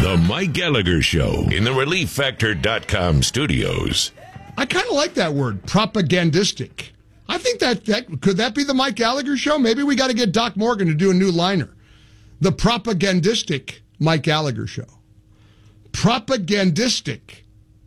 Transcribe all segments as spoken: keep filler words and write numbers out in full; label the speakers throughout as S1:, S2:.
S1: The Mike Gallagher Show in the relief factor dot com studios.
S2: I kind of like that word, propagandistic. I think that, that could that be the Mike Gallagher Show? Maybe we got to get Doc Morgan to do a new liner. The propagandistic Mike Gallagher Show. Propagandistic.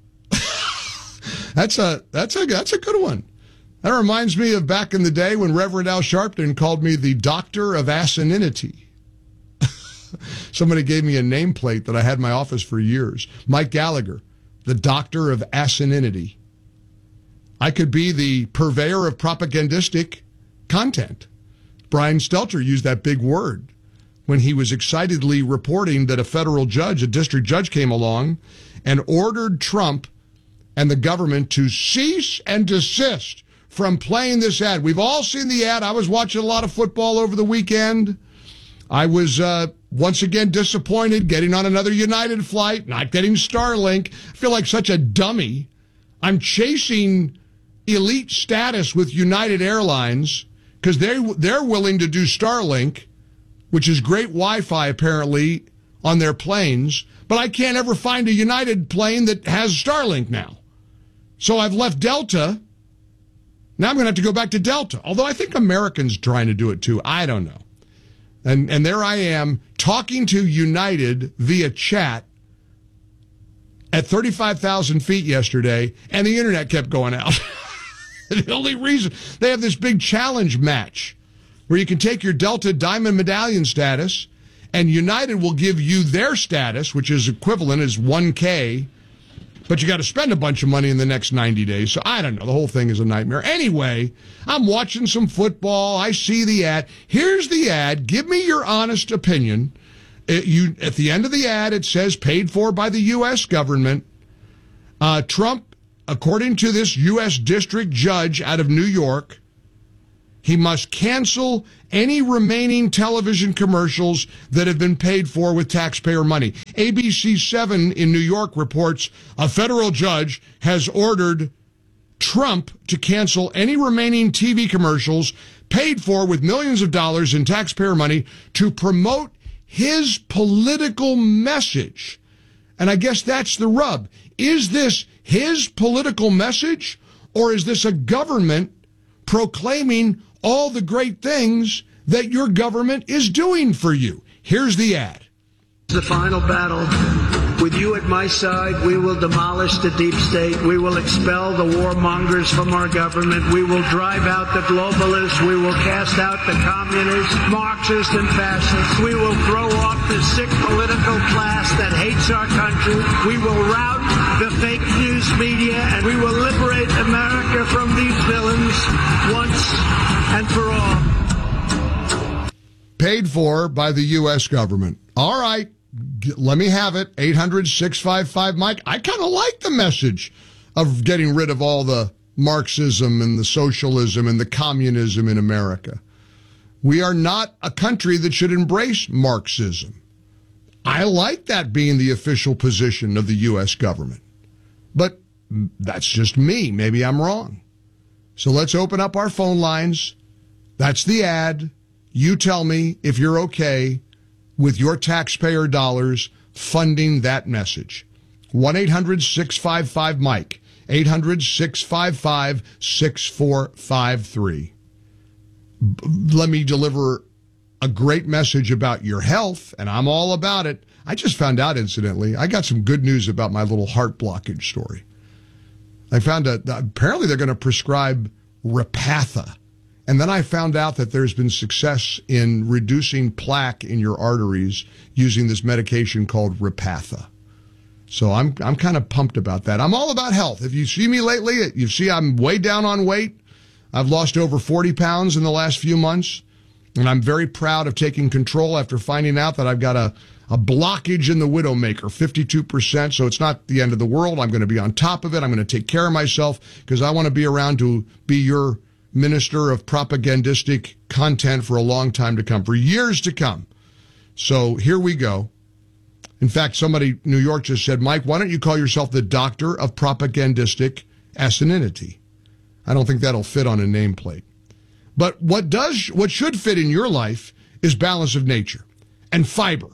S2: that's a that's a that's a good one. That reminds me of back in the day when Reverend Al Sharpton called me the Doctor of Asininity. Somebody gave me a nameplate that I had in my office for years. Mike Gallagher, the Doctor of Asininity. I could be the purveyor of propagandistic content. Brian Stelter used that big word when he was excitedly reporting that a federal judge, a district judge, came along and ordered Trump and the government to cease and desist from playing this ad. We've all seen the ad. I was watching a lot of football over the weekend. I was uh, once again disappointed getting on another United flight, not getting Starlink. I feel like such a dummy. I'm chasing elite status with United Airlines because they they're willing to do Starlink, which is great Wi-Fi apparently on their planes, but I can't ever find a United plane that has Starlink now. So I've left Delta. Now I'm going to have to go back to Delta, although I think Americans trying to do it too. I don't know. And and there I am talking to United via chat at thirty-five thousand feet yesterday, and the internet kept going out. The only reason, they have this big challenge match where you can take your Delta Diamond Medallion status, and United will give you their status, which is equivalent as one K, but you got to spend a bunch of money in the next ninety days. So I don't know. The whole thing is a nightmare. Anyway, I'm watching some football. I see the ad. Here's the ad. Give me your honest opinion. It, you, at the end of the ad, it says paid for by the U S government. Uh, Trump, according to this U S district judge out of New York, he must cancel any remaining television commercials that have been paid for with taxpayer money. A B C seven in New York reports a federal judge has ordered Trump to cancel any remaining T V commercials paid for with millions of dollars in taxpayer money to promote his political message. And I guess that's the rub. Is this his political message, or is this a government proclaiming all the great things that your government is doing for you? Here's the ad.
S3: The final battle. With you at my side, we will demolish the deep state. We will expel the warmongers from our government. We will drive out the globalists. We will cast out the communists, Marxists, and fascists. We will throw off the sick political class that hates our country. We will rout the fake news media, and we will liberate America from these villains once and for all.
S2: Paid for by the U S government. All right. Let me have it. eight hundred, six five five, Mike. I kind of like the message of getting rid of all the Marxism and the socialism and the communism in America. We are not a country that should embrace Marxism. I like that being the official position of the U S government. But that's just me. Maybe I'm wrong. So let's open up our phone lines. That's the ad. You tell me if you're okay with your taxpayer dollars funding that message. one eight hundred, six five five, Mike. eight hundred, six five five, six four five three. B- let me deliver a great message about your health, and I'm all about it. I just found out, incidentally, I got some good news about my little heart blockage story. I found out that apparently they're going to prescribe Repatha. And then I found out that there's been success in reducing plaque in your arteries using this medication called Repatha. So I'm I'm kind of pumped about that. I'm all about health. If you see me lately, you see I'm way down on weight. I've lost over forty pounds in the last few months. And I'm very proud of taking control after finding out that I've got a, a blockage in the Widowmaker, fifty-two percent. So it's not the end of the world. I'm going to be on top of it. I'm going to take care of myself because I want to be around to be your minister of propagandistic content for a long time to come, for years to come. So here we go. In fact, somebody, New York just said, Mike, why don't you call yourself the doctor of propagandistic asininity? I don't think that'll fit on a nameplate. But what does, what should fit in your life is balance of nature and fiber.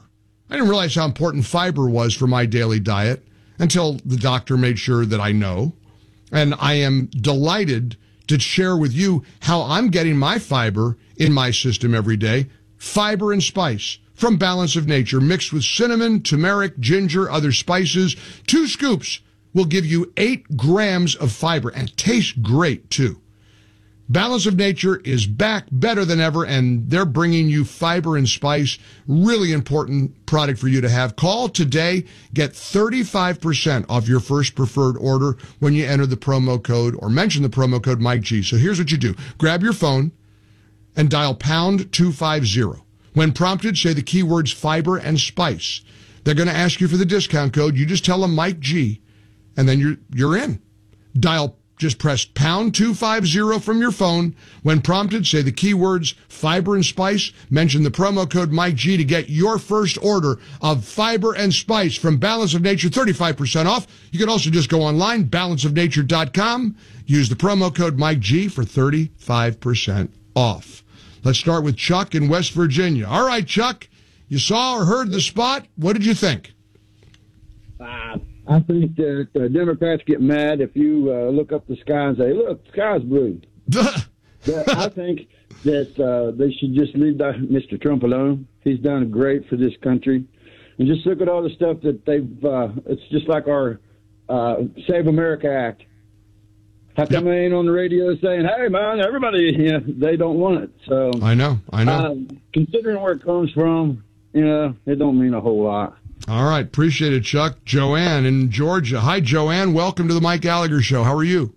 S2: I didn't realize how important fiber was for my daily diet until the doctor made sure that I know. And I am delighted to share with you how I'm getting my fiber in my system every day. Fiber and spice from Balance of Nature, mixed with cinnamon, turmeric, ginger, other spices. Two scoops will give you eight grams of fiber and tastes great, too. Balance of Nature is back better than ever, and they're bringing you fiber and spice. Really important product for you to have. Call today. Get thirty-five percent off your first preferred order when you enter the promo code or mention the promo code Mike G. So here's what you do. Grab your phone and dial pound two fifty. When prompted, say the keywords fiber and spice. They're going to ask you for the discount code. You just tell them Mike G, and then you're you're in. Dial Just press pound two fifty from your phone. When prompted, say the keywords fiber and spice. Mention the promo code Mike G to get your first order of fiber and spice from Balance of Nature, thirty-five percent off. You can also just go online, balance of nature dot com. Use the promo code Mike G for thirty-five percent off. Let's start with Chuck in West Virginia. All right, Chuck, you saw or heard the spot. What did you think?
S4: Uh, I think that uh, Democrats get mad if you uh, look up the sky and say, look, the sky's blue. But I think that uh, they should just leave Mister Trump alone. He's done great for this country. And just look at all the stuff that they've, uh, it's just like our uh, Save America Act. How come they ain't on the radio saying, hey, man, everybody, you know, they don't want it. So
S2: I know, I know.
S4: Uh, considering where it comes from, you know, it don't mean a whole lot.
S2: All right. Appreciate it, Chuck. Joanne in Georgia. Hi, Joanne. Welcome to the Mike Gallagher Show. How are you?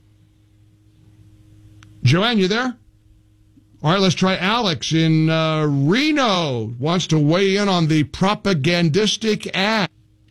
S2: Joanne, you there? All right, let's try Alex in uh, Reno. Wants to weigh in on the propagandistic ad.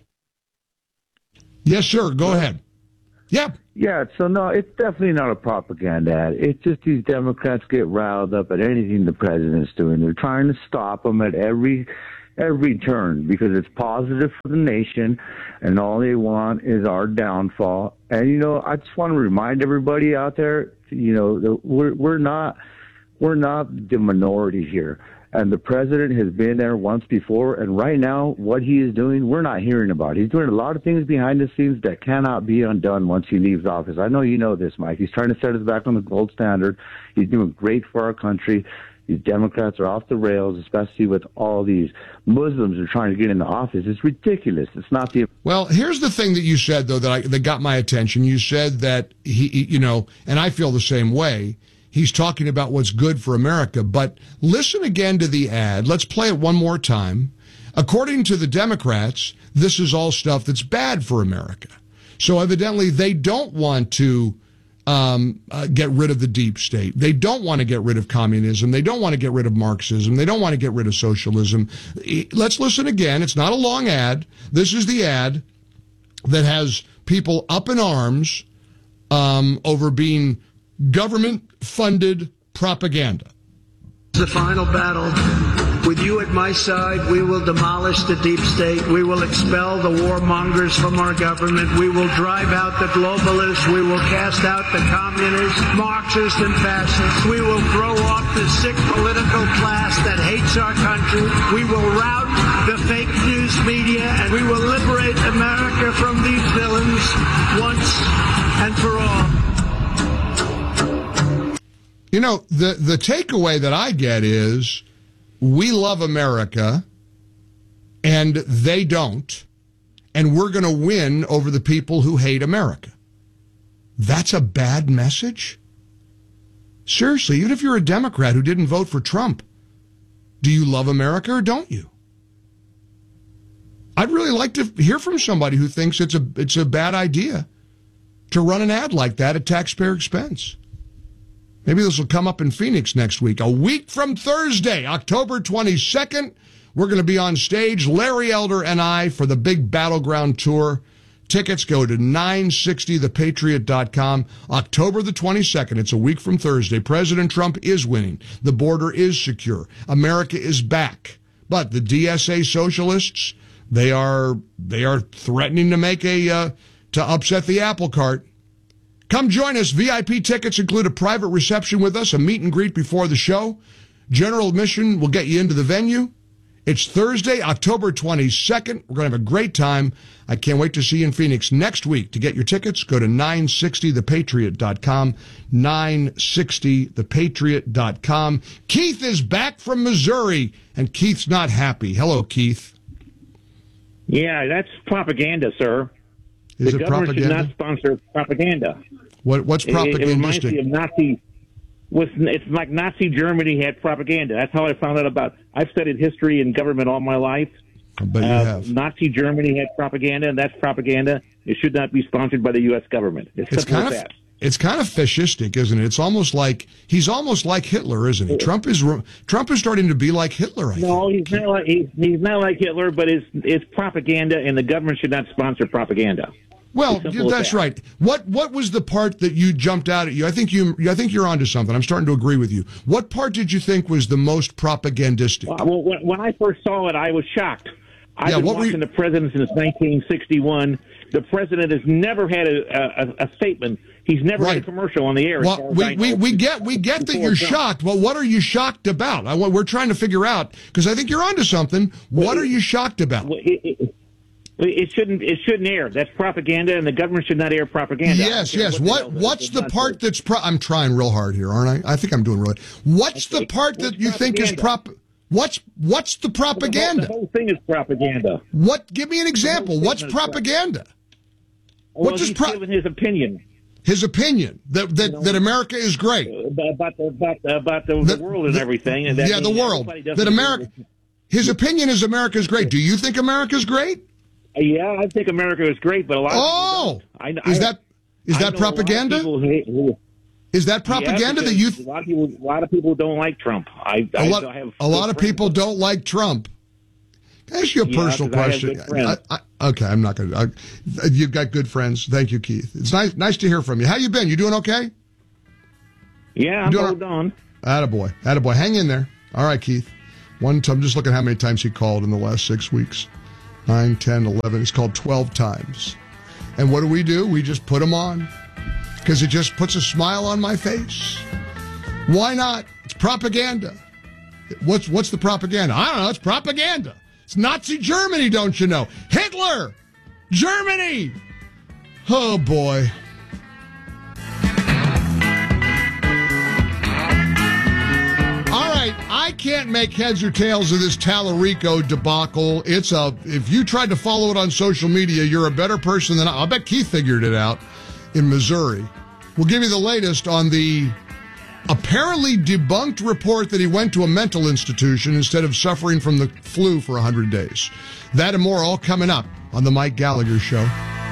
S2: Yes, sir. Go ahead. Yep.
S5: Yeah, so no, it's definitely not a propaganda ad. It's just these Democrats get riled up at anything the president's doing. They're trying to stop him at every every turn because it's positive for the nation, and all they want is our downfall. And, you know, I just want to remind everybody out there, you know, that we're, we're not we're not the minority here. And the president has been there once before, and right now, what he is doing, we're not hearing about. He's doing a lot of things behind the scenes that cannot be undone once he leaves office. I know you know this, Mike. He's trying to set us back on the gold standard. He's doing great for our country. These Democrats are off the rails, especially with all these Muslims who are trying to get into office. It's ridiculous. It's not the...
S2: Well, here's the thing that you said, though, that, I, that got my attention. You said that he, you know, and I feel the same way. He's talking about what's good for America. But listen again to the ad. Let's play it one more time. According to the Democrats, this is all stuff that's bad for America. So evidently they don't want to um, uh, get rid of the deep state. They don't want to get rid of communism. They don't want to get rid of Marxism. They don't want to get rid of socialism. Let's listen again. It's not a long ad. This is the ad that has people up in arms um, over being government-funded propaganda.
S3: The final battle. With you at my side, we will demolish the deep state. We will expel the warmongers from our government. We will drive out the globalists. We will cast out the communists, Marxists, and fascists. We will throw off the sick political class that hates our country. We will rout the fake news media, and we will liberate America from these villains once and for all.
S2: You know, the, the takeaway that I get is we love America and they don't, and we're going to win over the people who hate America. That's a bad message? Seriously, even if you're a Democrat who didn't vote for Trump, do you love America or don't you? I'd really like to hear from somebody who thinks it's a it's a bad idea to run an ad like that at taxpayer expense. Maybe this will come up in Phoenix next week. A week from Thursday, October twenty-second, we're going to be on stage, Larry Elder and I, for the big Battleground Tour. Tickets go to nine sixty the patriot dot com. October the twenty-second, it's a week from Thursday. President Trump is winning. The border is secure. America is back. But the D S A socialists, they are they are threatening to make a uh, to upset the apple cart. Come join us. V I P tickets include a private reception with us, a meet and greet before the show. General admission will get you into the venue. It's Thursday, October twenty-second. We're going to have a great time. I can't wait to see you in Phoenix next week. To get your tickets, go to nine sixty the patriot dot com, nine sixty the patriot dot com. Keith is back from Missouri, and Keith's not happy. Hello, Keith.
S6: Yeah, that's propaganda, sir.
S2: Is
S6: the
S2: it
S6: government
S2: propaganda?
S6: should not sponsor propaganda.
S2: What, what's propagandistic?
S6: It, it reminds me of Nazi. It's like Nazi Germany had propaganda. That's how I found out about. I've studied history and government all my life.
S2: I bet you
S6: uh,
S2: have.
S6: Nazi Germany had propaganda, and that's propaganda. It should not be sponsored by the U S government. It's,
S2: It's
S6: simple
S2: kind
S6: as
S2: of
S6: that.
S2: it's kind of fascistic, isn't it? It's almost like he's almost like Hitler, isn't he? Trump is Trump is starting to be like Hitler. I
S6: No,
S2: think.
S6: he's not like he's, he's not like Hitler, but it's it's propaganda, and the government should not sponsor propaganda.
S2: Well,
S6: Simple as
S2: that's
S6: that.
S2: right. What what was the part that you jumped out at you? I think you I think you're onto something. I'm starting to agree with you. What part did you think was the most propagandistic?
S6: Well, when, when I first saw it, I was shocked. I've
S2: Yeah,
S6: been
S2: what were
S6: watching
S2: you-
S6: the president since nineteen sixty-one. The president has never had a, a, a statement. He's never had
S2: Right.
S6: a commercial on the air. as
S2: Well,
S6: far as
S2: we,
S6: I
S2: we,
S6: know.
S2: we get we get that
S6: Before
S2: you're
S6: Trump.
S2: shocked. Well, what are you shocked about? I, we're trying to figure out because I think you're onto something. What are you shocked about?
S6: Well, it, it, it shouldn't. It shouldn't air. That's propaganda, and the government should not air propaganda.
S2: Yes,
S6: I don't
S2: yes.
S6: care
S2: What
S6: the hell
S2: what's
S6: it's
S2: the
S6: not
S2: part
S6: true.
S2: that's pro? I'm trying real hard here, aren't I? I think I'm doing really. What's the
S6: Okay.
S2: part that
S6: What's
S2: you think is prop? What's what's the
S6: The whole,
S2: propaganda?
S6: the whole thing is propaganda.
S2: What? Give me an example.
S6: thing
S2: What's
S6: is
S2: propaganda?
S6: Well,
S2: What does
S6: he's
S2: pro-
S6: given his opinion
S2: His opinion that that, that America is great.
S6: about the about, about the,
S2: The-
S6: the world and
S2: the-
S6: everything. And that
S2: yeah, the
S6: means
S2: world.
S6: everybody doesn't
S2: That
S6: agree
S2: America.
S6: with-
S2: His opinion is America's great. Do you think America's great?
S6: Yeah, I think America is great, but a lot of
S2: Oh,
S6: people don't. I,
S2: is
S6: I,
S2: that is
S6: I
S2: that
S6: know
S2: propaganda?
S6: A lot of people hate, who-
S2: Is that
S6: yeah,
S2: propaganda that
S6: because
S2: you?
S6: a lot of people, a lot of people don't like Trump. I,
S2: A
S6: I,
S2: lot,
S6: I have
S2: a lot
S6: good
S2: of
S6: friends.
S2: people don't like Trump. Can I ask you a
S6: Yeah,
S2: personal
S6: 'cause I have
S2: question?
S6: good friends.
S2: I, I, okay, I'm not going to. You've got good friends. Thank you, Keith. It's nice nice to hear from you. How you been? You doing okay?
S6: Yeah, I'm
S2: doing
S6: hold on.
S2: Attaboy. Attaboy. Hang in there. All right, Keith. One time, I'm just looking at how many times he called in the last six weeks. Nine, ten, eleven. He's called twelve times. And what do we do? We just put him on. Because it just puts a smile on my face. Why not? It's propaganda. What's what's the propaganda? I don't know. It's propaganda. It's Nazi Germany, don't you know? Hitler! Germany! Oh, boy. All right, I can't make heads or tails of this Tallarico debacle. It's a, if you tried to follow it on social media, you're a better person than I. I'll bet Keith figured it out in Missouri. We'll give you the latest on the apparently debunked report that he went to a mental institution instead of suffering from the flu for one hundred days. That and more all coming up on the Mike Gallagher Show.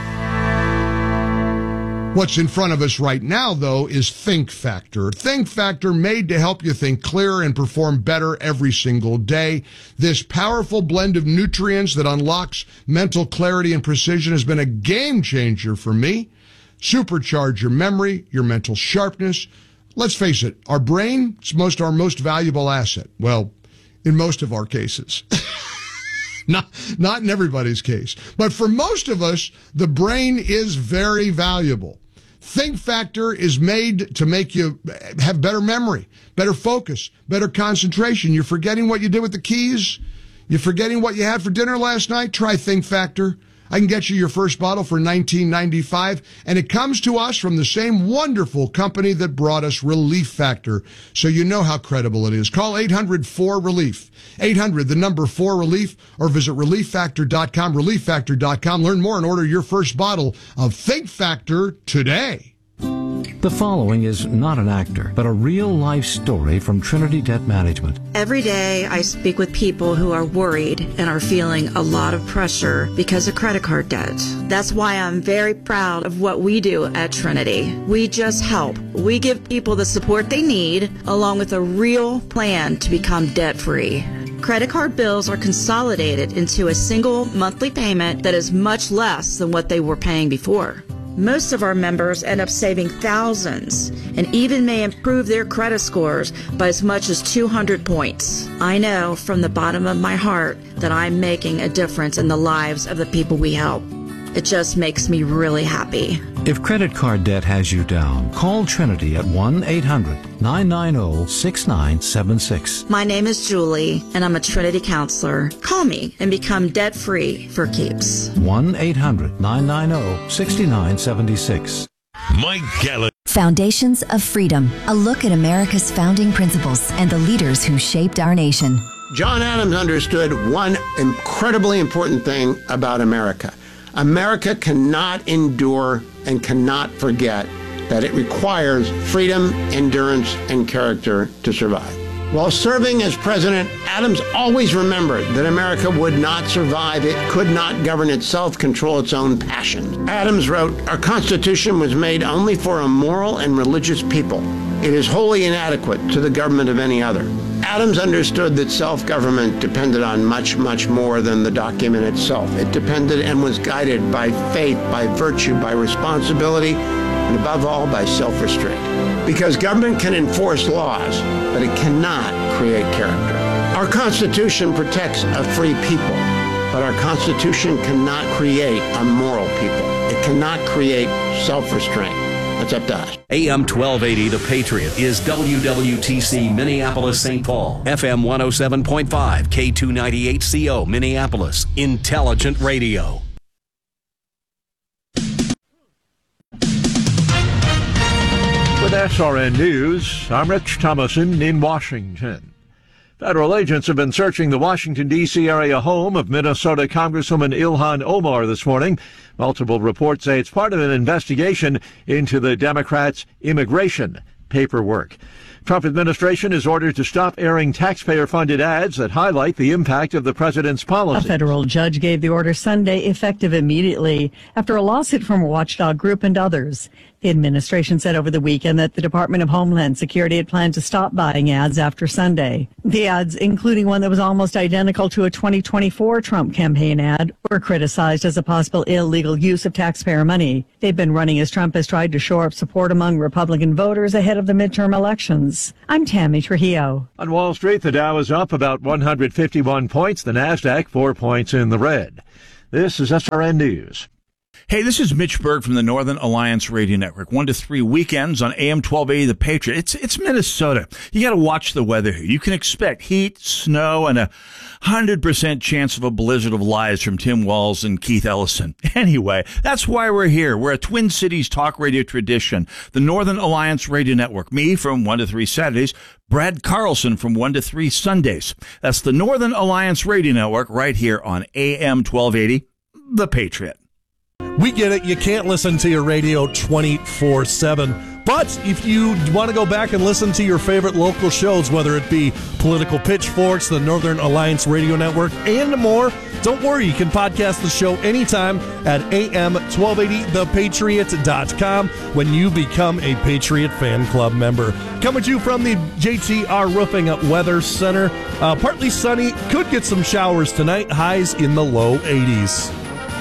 S2: What's in front of us right now, though, is Think Factor. Think Factor made to help you think clearer and perform better every single day. This powerful blend of nutrients that unlocks mental clarity and precision has been a game changer for me. Supercharge your memory, your mental sharpness. Let's face it, our brain is most our most valuable asset. Well, in most of our cases. Not, not in everybody's case. But for most of us, the brain is very valuable. Think Factor is made to make you have better memory, better focus, better concentration. You're forgetting what you did with the keys? You're forgetting what you had for dinner last night? Try Think Factor. I can get you your first bottle for nineteen ninety-five, and it comes to us from the same wonderful company that brought us Relief Factor, so you know how credible it is. Call eight hundred four relief, eight hundred, the number four relief, or visit relief factor dot com, relief factor dot com. Learn more and order your first bottle of Think Factor today.
S7: The following is not an actor, but a real-life story from Trinity Debt Management.
S8: Every day I speak with people who are worried and are feeling a lot of pressure because of credit card debt. That's why I'm very proud of what we do at Trinity. We just help. We give people the support they need, along with a real plan to become debt-free. Credit card bills are consolidated into a single monthly payment that is much less than what they were paying before. Most of our members end up saving thousands and even may improve their credit scores by as much as two hundred points. I know from the bottom of my heart that I'm making a difference in the lives of the people we help. It just makes me really happy.
S7: If credit card debt has you down, call Trinity at one eight hundred nine nine zero six nine seven six.
S8: My name is Julie, and I'm a Trinity counselor. Call me and become debt-free for keeps.
S7: one eight hundred nine nine zero six nine seven six.
S1: Mike Gallagher.
S9: Foundations of Freedom, a look at America's founding principles and the leaders who shaped our nation.
S10: John Adams understood one incredibly important thing about America. America cannot endure and cannot forget that it requires freedom, endurance, and character to survive. While serving as president, Adams always remembered that America would not survive. It could not govern itself, control its own passions. Adams wrote, "Our Constitution was made only for a moral and religious people. It is wholly inadequate to the government of any other." Adams understood that self-government depended on much, much more than the document itself. It depended and was guided by faith, by virtue, by responsibility, and above all, by self-restraint. Because government can enforce laws, but it cannot create character. Our Constitution protects a free people, but our Constitution cannot create a moral people. It cannot create self-restraint. That's up to us.
S11: A M twelve eighty, The Patriot, is W W T C Minneapolis, Saint Paul. F M one oh seven point five, K two ninety-eight C O, Minneapolis. Intelligent radio.
S12: With S R N News, I'm Rich Thomason in Washington. Federal agents have been searching the Washington, D C area home of Minnesota Congresswoman Ilhan Omar this morning. Multiple reports say it's part of an investigation into the Democrats' immigration paperwork. Trump administration is ordered to stop airing taxpayer-funded ads that highlight the impact of the president's policy.
S13: A federal judge gave the order Sunday, effective immediately, after a lawsuit from a watchdog group and others. The administration said over the weekend that the Department of Homeland Security had planned to stop buying ads after Sunday. The ads, including one that was almost identical to a twenty twenty-four Trump campaign ad, were criticized as a possible illegal use of taxpayer money. They've been running as Trump has tried to shore up support among Republican voters ahead of the midterm elections. I'm Tammy Trujillo.
S12: On Wall Street, the Dow is up about one hundred fifty-one points, the NASDAQ four points in the red. This is S R N News.
S14: Hey, this is Mitch Berg from the Northern Alliance Radio Network. One to three weekends on A M twelve eighty, The Patriot. It's it's Minnesota. You got to watch the weather here. You can expect heat, snow, and a one hundred percent chance of a blizzard of lies from Tim Walz and Keith Ellison. Anyway, that's why we're here. We're a Twin Cities talk radio tradition. The Northern Alliance Radio Network. Me from one to three Saturdays. Brad Carlson from one to three Sundays. That's the Northern Alliance Radio Network right here on A M twelve eighty, The Patriot.
S15: We get it. You can't listen to your radio twenty-four seven. But if you want to go back and listen to your favorite local shows, whether it be Political Pitchforks, the Northern Alliance Radio Network, and more, don't worry. You can podcast the show anytime at A M twelve eighty the patriot dot com when you become a Patriot Fan Club member. Coming to you from the J T R Roofing Weather Center. Uh, partly sunny. Could get some showers tonight. Highs in the low eighties.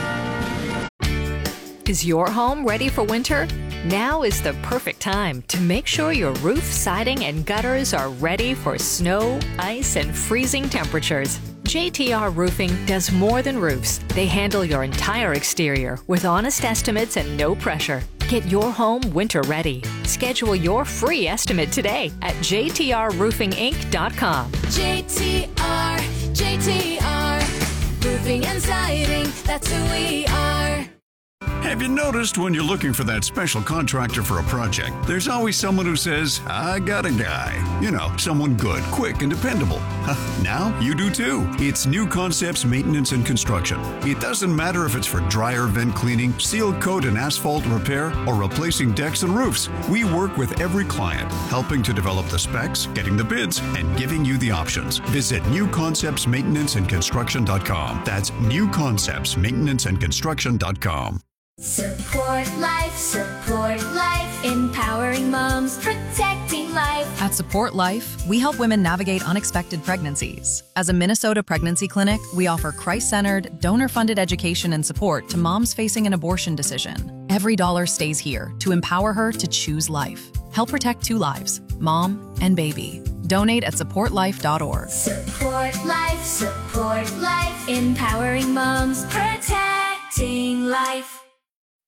S16: Is your home ready for winter? Now is the perfect time to make sure your roof, siding, and gutters are ready for snow, ice, and freezing temperatures. J T R Roofing does more than roofs. They handle your entire exterior with honest estimates and no pressure. Get your home winter ready. Schedule your free estimate today at j t r roofing inc dot com.
S17: J T R, J T R, Roofing and Siding, that's who we are.
S18: Have you noticed when you're looking for that special contractor for a project, there's always someone who says, I got a guy. You know, someone good, quick, and dependable. Now you do too. It's New Concepts Maintenance and Construction. It doesn't matter if it's for dryer vent cleaning, seal coat and asphalt repair, or replacing decks and roofs. We work with every client, helping to develop the specs, getting the bids, and giving you the options. Visit new concepts maintenance and construction dot com. That's new concepts maintenance and construction dot com.
S17: Support life, support life, empowering moms, protecting life.
S19: At Support Life, we help women navigate unexpected pregnancies. As a Minnesota pregnancy clinic, we offer Christ-centered, donor-funded education and support to moms facing an abortion decision. Every dollar stays here to empower her to choose life. Help protect two lives, mom and baby. Donate at support life dot org.
S17: Support life, support life, empowering moms, protecting life.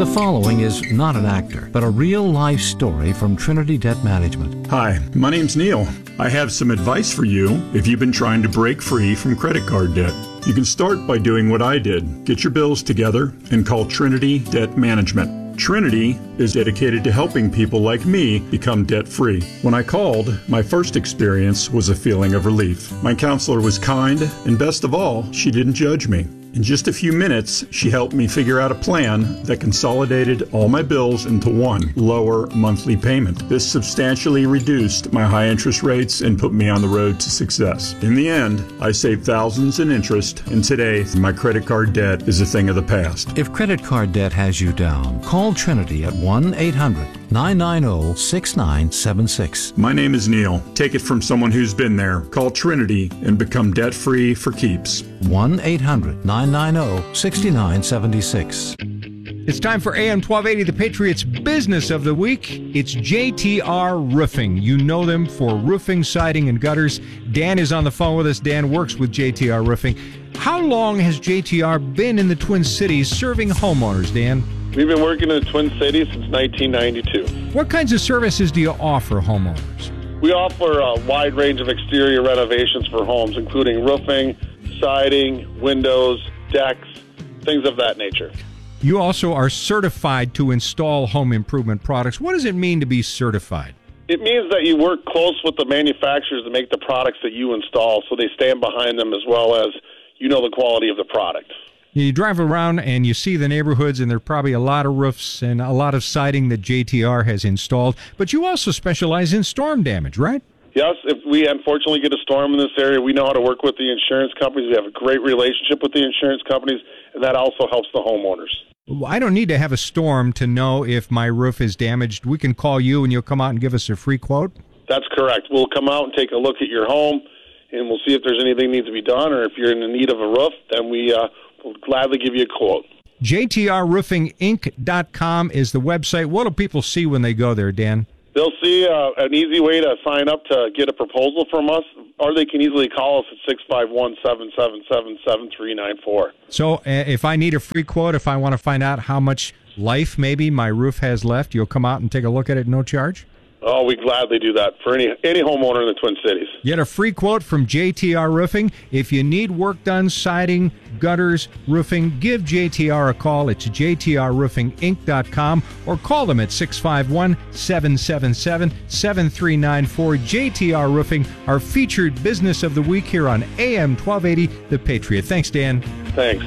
S7: The following is not an actor, but a real-life story from Trinity Debt Management.
S20: Hi, my name's Neil. I have some advice for you if you've been trying to break free from credit card debt. You can start by doing what I did. Get your bills together and call Trinity Debt Management. Trinity is dedicated to helping people like me become debt-free. When I called, my first experience was a feeling of relief. My counselor was kind, and best of all, she didn't judge me. In just a few minutes, she helped me figure out a plan that consolidated all my bills into one lower monthly payment. This substantially reduced my high interest rates and put me on the road to success. In the end, I saved thousands in interest, and today, my credit card debt is a thing of the past.
S7: If credit card debt has you down, call Trinity at one eight hundred nine nine zero six nine seven six.
S20: My name is Neil. Take it from someone who's been there. Call Trinity and become debt-free for keeps.
S7: one eight hundred nine nine zero six nine seven six.
S21: It's time for A M twelve eighty, the Patriots Business of the Week. It's J T R Roofing. You know them for roofing, siding, and gutters. Dan is on the phone with us. Dan works with J T R Roofing. How long has J T R been in the Twin Cities serving homeowners, Dan?
S22: We've been working in the Twin Cities since nineteen ninety-two.
S21: What kinds of services do you offer homeowners?
S22: We offer a wide range of exterior renovations for homes, including roofing, siding, windows, decks, things of that nature.
S21: You also are certified to install home improvement products. What does it mean to be certified?
S22: It means that you work close with the manufacturers to make the products that you install, so they stand behind them as well as you know the quality of the product.
S21: You drive around and you see the neighborhoods, and there are probably a lot of roofs and a lot of siding that J T R has installed. But you also specialize in storm damage, right?
S22: Yes, if we unfortunately get a storm in this area, we know how to work with the insurance companies. We have a great relationship with the insurance companies, and that also helps the homeowners.
S21: I don't need to have a storm to know if my roof is damaged. We can call you, and you'll come out and give us a free quote?
S22: That's correct. We'll come out and take a look at your home, and we'll see if there's anything that needs to be done, or if you're in the need of a roof, then we uh, will gladly give you a quote. J T R roofing inc dot com is the website. What do people see when they go there, Dan? They'll see uh, an easy way to sign up to get a proposal from us, or they can easily call us at six five one, seven seven seven, seven three nine four. So uh, if I need a free quote, if I want to find out how much life maybe my roof has left, you'll come out and take a look at it, no charge? Oh, we gladly do that for any any homeowner in the Twin Cities. Get a free quote from J T R Roofing. If you need work done, siding, gutters, roofing, give J T R a call. It's J T R roofing inc dot com or call them at six five one, seven seven seven, seven three nine four. J T R Roofing, our featured business of the week here on A M twelve eighty, The Patriot. Thanks, Dan. Thanks.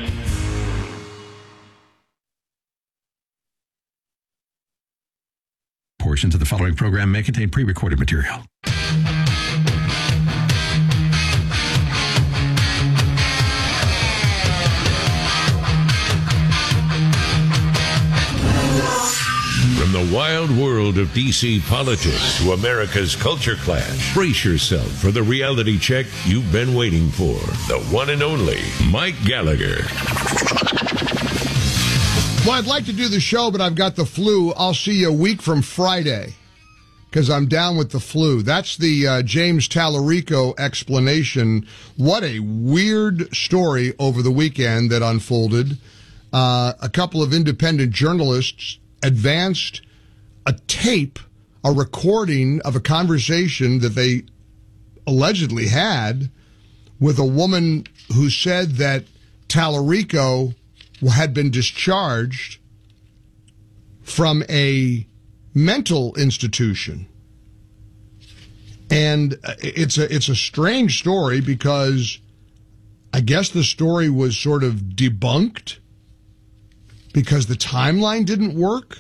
S23: Portions of the following program may contain pre-recorded material.
S1: From the wild world of D C politics to America's culture clash, brace yourself for the reality check you've been waiting for. The one and only Mike Gallagher.
S2: Well, I'd like to do the show, but I've got the flu. I'll see you a week from Friday because I'm down with the flu. That's the uh, James Tallarico explanation. What a weird story over the weekend that unfolded. Uh, a couple of independent journalists advanced a tape, a recording of a conversation that they allegedly had with a woman who said that Tallarico had been discharged from a mental institution. And it's a it's a strange story because I guess the story was sort of debunked because the timeline didn't work.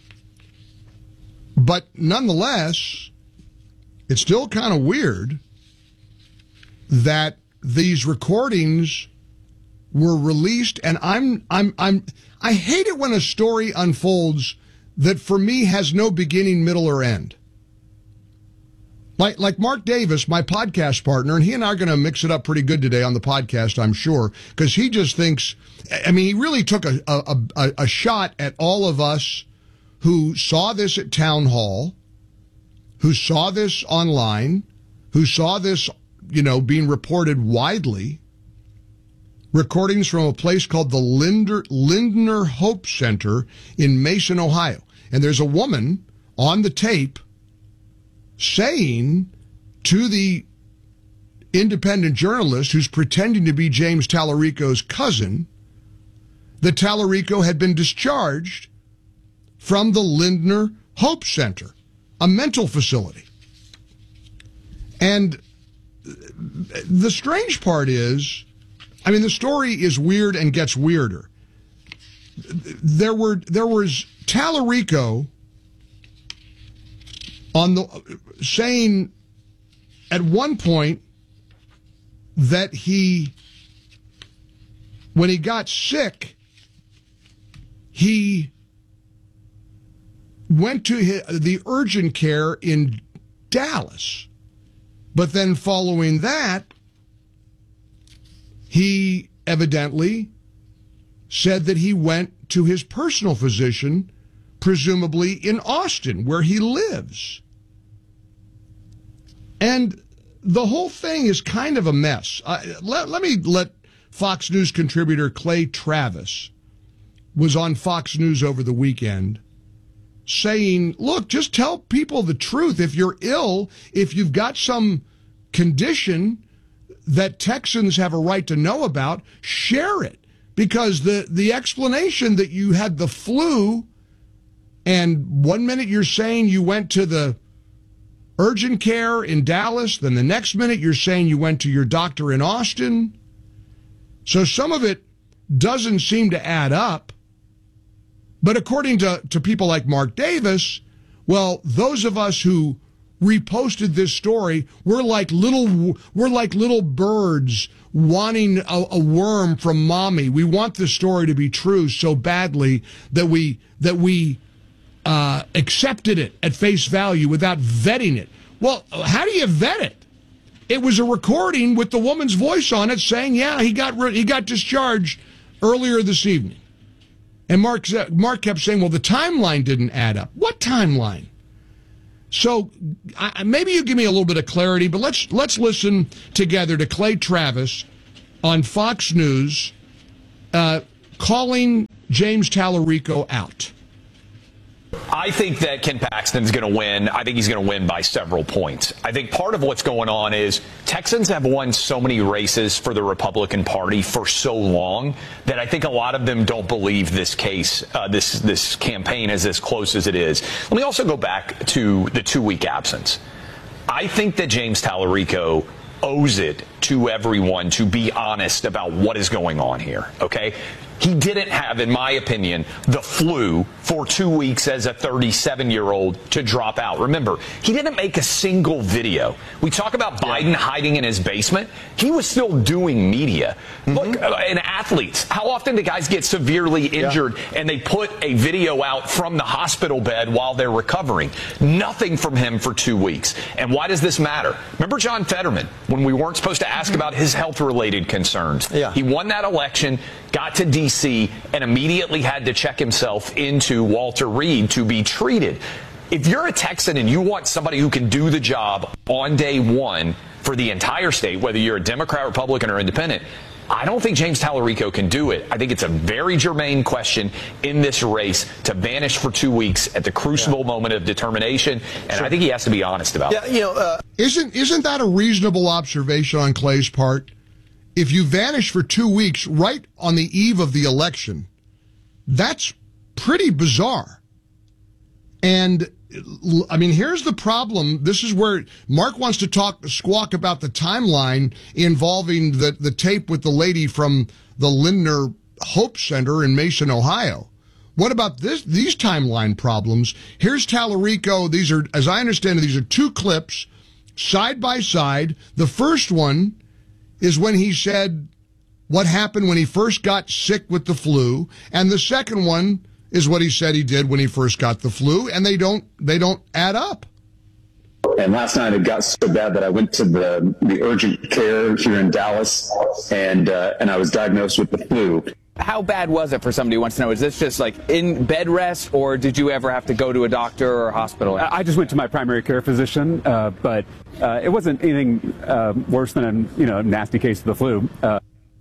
S2: But nonetheless, it's still kind of weird that these recordings were released, and I'm I'm I'm I hate it when a story unfolds that for me has no beginning, middle, or end. Like like Mark Davis, my podcast partner, and he and I are going to mix it up pretty good today on the podcast, I'm sure, because he just thinks, I mean, he really took a, a a a shot at all of us who saw this at town hall, who saw this online, who saw this, you know, being reported widely. recordings from a place called the Linder, Lindner Hope Center in Mason, Ohio. And there's a woman on the tape saying to the independent journalist who's pretending to be James Tallarico's cousin that Tallarico had been discharged from the Lindner Hope Center, a mental facility. And the strange part is, I mean, the story is weird and gets weirder. There were there was Tallarico on the saying at one point that he, when he got sick, he went to his, the urgent care in Dallas. But then following that, he evidently said that he went to his personal physician, presumably in Austin, where he lives. And the whole thing is kind of a mess. Uh, let, let me let Fox News contributor Clay Travis was on Fox News over the weekend saying, look, just tell people the truth. If you're ill, if you've got some condition that Texans have a right to know about, share it. Because the, the explanation that you had the flu and one minute you're saying you went to the urgent care in Dallas, then the next minute you're saying you went to your doctor in Austin. So some of it doesn't seem to add up. But according to, to people like Mark Davis, well, those of us who reposted this story, we're like little we're like little birds wanting a, a worm from mommy. We want the story to be true so badly that we that we uh, accepted it at face value without vetting it. Well, how do you vet it? It was a recording with the woman's voice on it saying, "Yeah, he got he got discharged earlier this evening." And Mark Mark kept saying, "Well, the timeline didn't add up." What timeline? So I, maybe you give me a little bit of clarity, but let's let's listen together to Clay Travis on Fox News uh, calling James Tallarico out.
S3: I think that Ken Paxton's going to win. I think he's going to win by several points. I think part of what's going on is Texans have won so many races for the Republican Party for so long that I think a lot of them don't believe this case, uh, this this campaign is as close as it is. Let me also go back to the two-week absence. I think that James Tallarico owes it to everyone to be honest about what is going on here, okay? He didn't have, in my opinion, the flu for two weeks as a thirty-seven-year-old to drop out. Remember, he didn't make a single video. We talk about Biden hiding in his basement. He was still doing media. Mm-hmm. Look, uh, and athletes, how often do guys get severely injured yeah. and they put a video out from the hospital bed while they're recovering? Nothing from him for two weeks. And why does this matter? Remember John Fetterman, when we weren't supposed to ask about his health-related concerns? Yeah. He won that election, got to D C, and immediately had to check himself into Walter Reed to be treated. If you're a Texan and you want somebody who can do the job on day one for the entire state, whether you're a Democrat, Republican, or independent, I don't think James Tallarico can do it. I think it's a very germane question in this race to vanish for two weeks at the crucible yeah. moment of determination, and sure. I think he has to be honest about
S2: yeah,
S3: it.
S2: You know, uh, isn't isn't that a reasonable observation on Clay's part? If you vanish for two weeks right on the eve of the election, that's pretty bizarre. And, I mean, here's the problem. This is where Mark wants to talk, squawk about the timeline involving the, the tape with the lady from the Lindner Hope Center in Mason, Ohio. What about this? These timeline problems? Here's Tallarico. These are, as I understand it, these are two clips side by side. The first one is when he said what happened when he first got sick with the flu, and the second one is what he said he did when he first got the flu, and they don't they don't add up.
S4: And last night it got so bad that I went to the the urgent care here in Dallas, and uh, and I was diagnosed with the flu.
S5: How bad was it for somebody who wants to know? Is this just like in bed rest, or did you ever have to go to a doctor or a hospital?
S24: I just went to my primary care physician, uh, but uh, it wasn't anything uh, worse than a you know nasty case of the flu. Uh,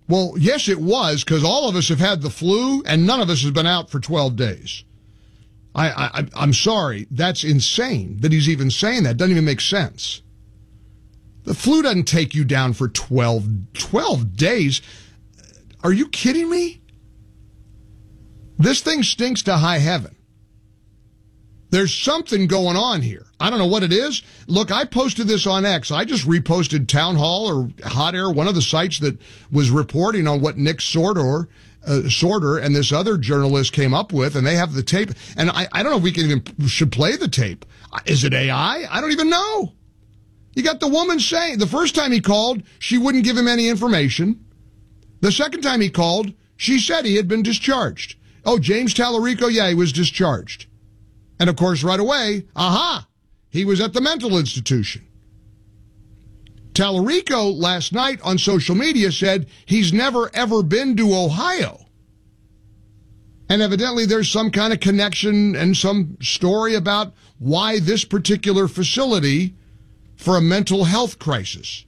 S2: Well, yes, it was, because all of us have had the flu, and none of us has been out for twelve days. I, I, I'm sorry. That's insane that he's even saying that. Doesn't even make sense. The flu doesn't take you down for twelve, twelve days. Are you kidding me? This thing stinks to high heaven. There's something going on here. I don't know what it is. Look, I posted this on X. I just reposted Town Hall or Hot Air, one of the sites that was reporting on what Nick Sorter, uh, Sorter and this other journalist came up with, and they have the tape. And I, I don't know if we can even should play the tape. Is it A I? I don't even know. You got the woman saying, the first time he called, she wouldn't give him any information. The second time he called, she said he had been discharged. Oh, James Tallarico, yeah, he was discharged. And, of course, right away, aha, he was at the mental institution. Tallarico last night on social media said he's never, ever been to Ohio. And evidently there's some kind of connection and some story about why this particular facility for a mental health crisis.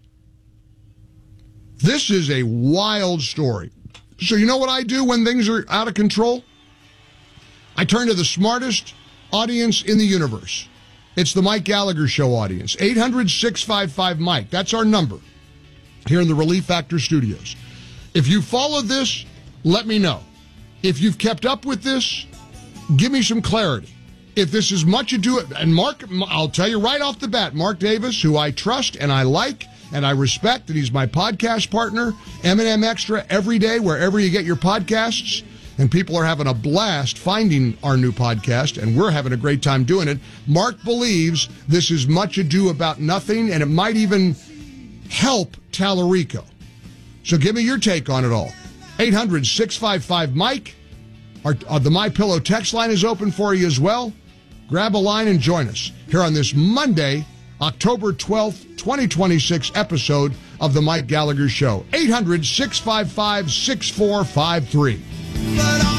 S2: This is a wild story. So you know what I do when things are out of control? I turn to the smartest audience in the universe. It's the Mike Gallagher Show audience. eight hundred, six five five, Mike. That's our number here in the Relief Factor studios. If you followed this, let me know. If you've kept up with this, give me some clarity. If this is much ado, and Mark, I'll tell you right off the bat, Mark Davis, who I trust and I like and I respect, and he's my podcast partner, M and M Extra every day, wherever you get your podcasts. And people are having a blast finding our new podcast, and we're having a great time doing it. Mark believes this is much ado about nothing, and it might even help Tallarico. So give me your take on it all. eight hundred, six five five, Mike. Our, uh, the MyPillow text line is open for you as well. Grab a line and join us here on this Monday, October twelfth, twenty twenty-six episode of The Mike Gallagher Show. eight hundred, six five five, six four five three. But